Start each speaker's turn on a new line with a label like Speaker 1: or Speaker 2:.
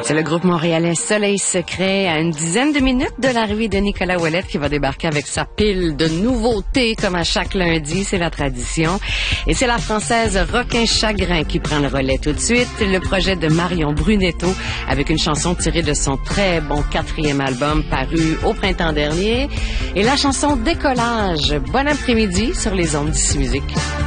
Speaker 1: C'est le groupe montréalais Soleil Secret à une dizaine de minutes de l'arrivée de Nicolas Ouellet qui va débarquer avec sa pile de nouveautés comme à chaque lundi, c'est la tradition. Et c'est la française Requin Chagrin qui prend le relais tout de suite. Le projet de Marion Brunetto avec une chanson tirée de son très bon 4e album paru au printemps dernier. Et la chanson Décollage. Bon après-midi sur les ondes d'Ici Musique.